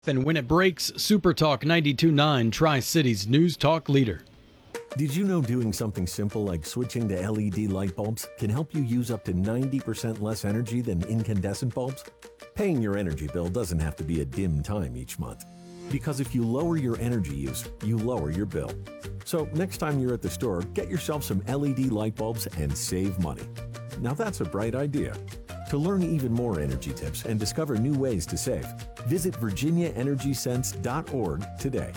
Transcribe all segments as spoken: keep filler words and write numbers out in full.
And when it breaks, Super Talk ninety-two point nine, Tri-Cities News Talk leader. Did you know doing something simple like switching to L E D light bulbs can help you use up to ninety percent less energy than incandescent bulbs? Paying your energy bill doesn't have to be a dim time each month. Because if you lower your energy use, you lower your bill. So next time you're at the store, get yourself some L E D light bulbs and save money. Now that's a bright idea. To learn even more energy tips and discover new ways to save, visit virginia energy sense dot org today.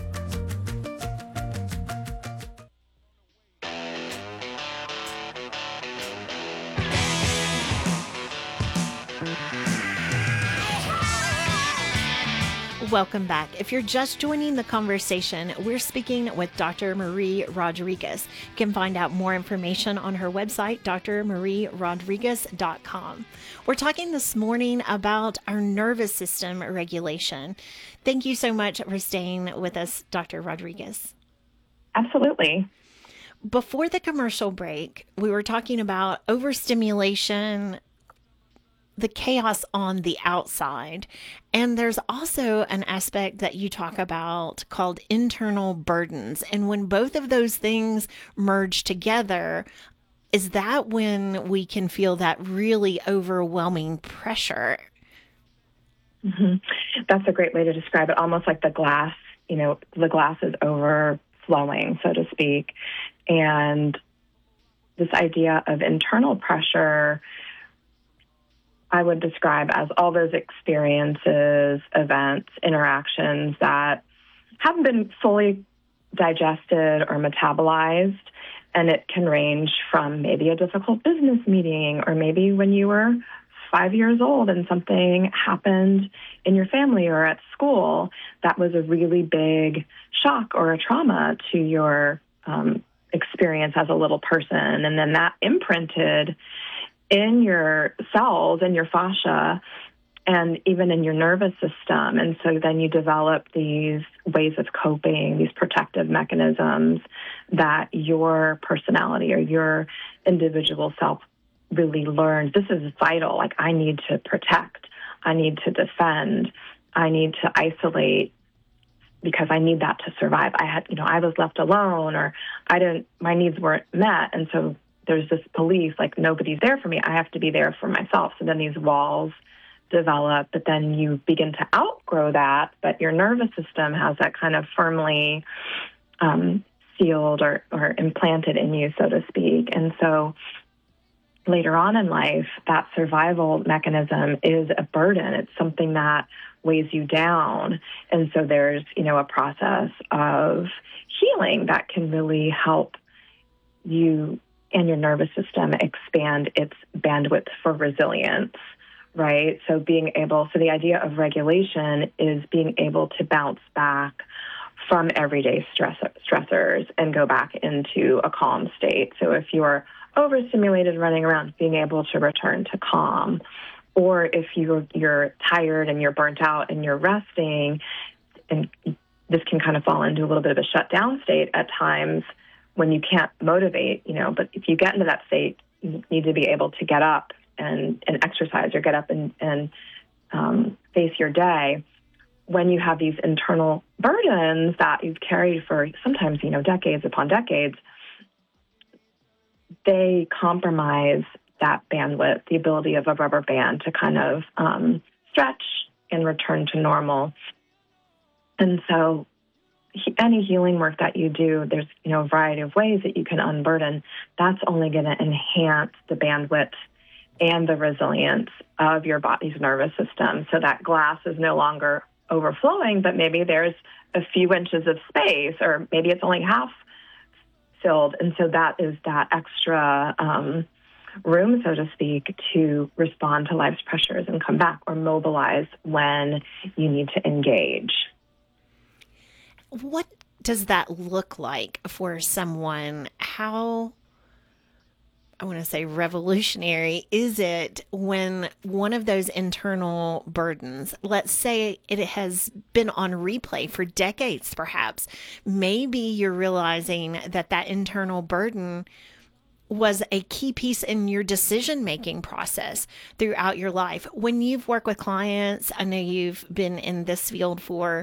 Welcome back. If you're just joining the conversation, we're speaking with Doctor Marie Rodriguez. You can find out more information on her website, d r marie rodriguez dot com. We're talking this morning about our nervous system regulation. Thank you so much for staying with us, Doctor Rodriguez. Absolutely. Before the commercial break, we were talking about overstimulation, the chaos on the outside. And there's also an aspect that you talk about called internal burdens. And when both of those things merge together, is that when we can feel that really overwhelming pressure? Mm-hmm. That's a great way to describe it, almost like the glass, you know, the glass is overflowing, so to speak. And this idea of internal pressure, I would describe as all those experiences, events, interactions that haven't been fully digested or metabolized. And it can range from maybe a difficult business meeting, or maybe when you were five years old and something happened in your family or at school that was a really big shock or a trauma to your um, experience as a little person. And then that imprinted in your cells, in your fascia, and even in your nervous system. And so then you develop these ways of coping, these protective mechanisms that your personality or your individual self really learns. This is vital. Like, I need to protect. I need to defend. I need to isolate because I need that to survive. I had, you know, I was left alone, or I didn't, my needs weren't met. And so there's this belief, like, nobody's there for me. I have to be there for myself. So then these walls develop, but then you begin to outgrow that, but your nervous system has that kind of firmly um, sealed or, or implanted in you, so to speak. And so later on in life, that survival mechanism is a burden. It's something that weighs you down. And so there's, you know, a process of healing that can really help you and your nervous system expand its bandwidth for resilience, right? So being able, so the idea of regulation is being able to bounce back from everyday stress, stressors and go back into a calm state. So if you're overstimulated running around, being able to return to calm. Or if you're, you're tired and you're burnt out and you're resting, and this can kind of fall into a little bit of a shutdown state at times, when you can't motivate, you know, but if you get into that state, you need to be able to get up and, and exercise, or get up and, and um, face your day. When you have these internal burdens that you've carried for sometimes, you know, decades upon decades, they compromise that bandwidth, the ability of a rubber band to kind of um, stretch and return to normal. And so any healing work that you do, there's, you know, a variety of ways that you can unburden. That's only going to enhance the bandwidth and the resilience of your body's nervous system. So that glass is no longer overflowing, but maybe there's a few inches of space, or maybe it's only half filled. And so that is that extra um, room, so to speak, to respond to life's pressures and come back, or mobilize when you need to engage. What does that look like for someone? How, I want to say, revolutionary is it when one of those internal burdens, let's say it has been on replay for decades, perhaps, maybe you're realizing that that internal burden was a key piece in your decision-making process throughout your life. When you've worked with clients, I know you've been in this field for